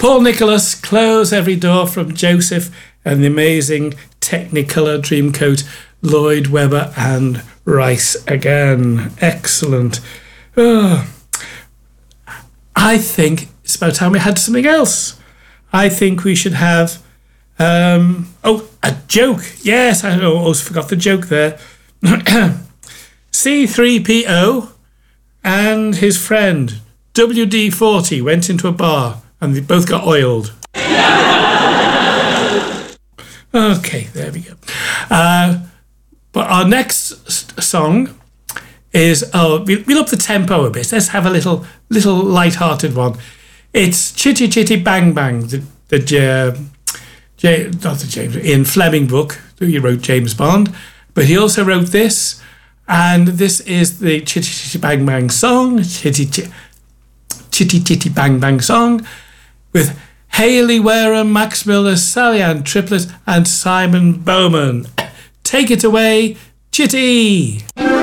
Paul Nicholas, Close Every Door from Joseph, and the amazing Technicolor Dreamcoat, Lloyd Webber and Rice again. Excellent. Oh, I think it's about time we had something else. I think we should have a joke. Yes, I almost forgot the joke there. C3PO and his friend WD-40 went into a bar and they both got oiled. Okay, there we go. But our next song is, we'll up the tempo a bit. Let's have a little light-hearted one. It's Chitty Chitty Bang Bang, Ian Fleming book. He wrote James Bond, but he also wrote this, and this is the Chitty Chitty Bang Bang song, Chitty Chitty Bang Bang song, with Hayley Wareham, Max Miller, Sally Ann Triplett, and Simon Bowman. Take it away, Chitty!